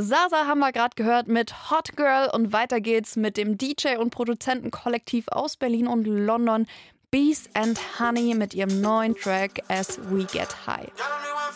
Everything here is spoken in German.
Sasa haben wir gerade gehört mit Hot Girl und weiter geht's mit dem DJ- und Produzentenkollektiv aus Berlin und London Bees and Honey mit ihrem neuen Track As We Get High.